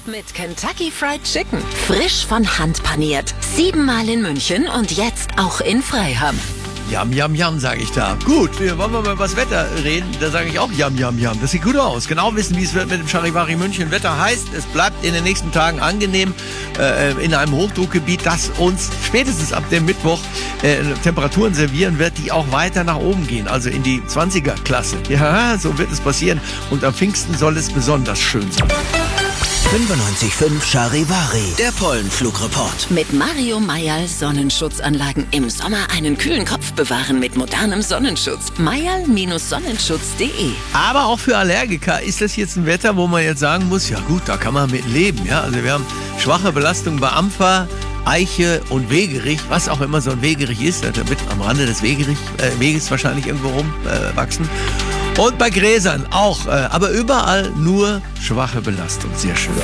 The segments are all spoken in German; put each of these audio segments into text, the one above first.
mit Kentucky Fried Chicken. Frisch von Hand paniert. 7-mal in München und jetzt auch in Freiham. Yam, yam, yam, sage ich da. Gut, wollen wir mal über das Wetter reden? Da sage ich auch yam, yam, yam. Das sieht gut aus. Genau wissen, wie es wird mit dem Charivari München. Wetter heißt, es bleibt in den nächsten Tagen angenehm in einem Hochdruckgebiet, das uns spätestens ab dem Mittwoch Temperaturen servieren wird, die auch weiter nach oben gehen, also in die 20er-Klasse. Ja, so wird es passieren. Und am Pfingsten soll es besonders schön sein. 95.5 Charivari, der Pollenflugreport. Mit Mario Mayall Sonnenschutzanlagen im Sommer einen kühlen Kopf bewahren mit modernem Sonnenschutz. Mayall-sonnenschutz.de. Aber auch für Allergiker ist das jetzt ein Wetter, wo man jetzt sagen muss, ja gut, da kann man mit leben. Ja? Also wir haben schwache Belastung bei Ampfer, Eiche und Wegerich, was auch immer so ein Wegerich ist. Da wird am Rande des Weges wahrscheinlich irgendwo rumwachsen. Und bei Gräsern auch, aber überall nur schwache Belastung. Sehr schön.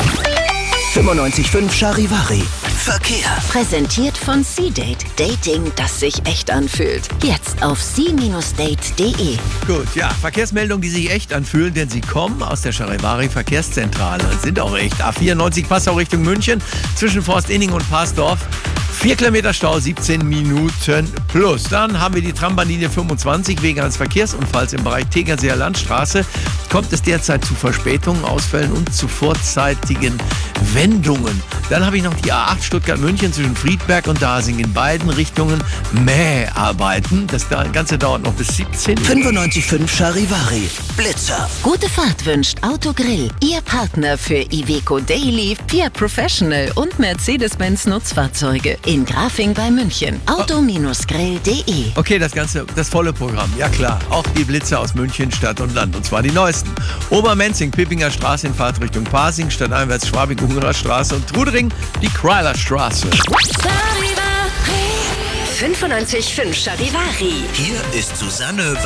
95.5 Charivari, Verkehr. Präsentiert von C-Date. Dating, das sich echt anfühlt. Jetzt auf c-date.de. Gut, ja, Verkehrsmeldungen, die sich echt anfühlen, denn sie kommen aus der Charivari Verkehrszentrale. Sind auch echt. A94 Passau Richtung München, zwischen Forstinning und Parsdorf. 4 Kilometer Stau, 17 Minuten plus. Dann haben wir die Trambahnlinie 25 wegen eines Verkehrsunfalls im Bereich Tegernseer Landstraße. Kommt es derzeit zu Verspätungen, Ausfällen und zu vorzeitigen Wendungen. Dann habe ich noch die A8 Stuttgart-München zwischen Friedberg und Dasing in beiden Richtungen Mäharbeiten. Das Ganze dauert noch bis 17 Uhr. 95.5 Charivari, Blitzer. Gute Fahrt wünscht Autogrill. Ihr Partner für Iveco Daily, Fiat Professional und Mercedes-Benz Nutzfahrzeuge. In Grafing bei München. Auto-grill.de. Okay, das volle Programm. Ja klar, auch die Blitzer aus München, Stadt und Land. Und zwar die neuesten. Obermenzing, Pippinger Straße in Fahrtrichtung Pasing, stadteinwärts Schwabing-Ungerer Straße und Trudering die Kreiler Straße. 95.5 Charivari. Hier ist Susanne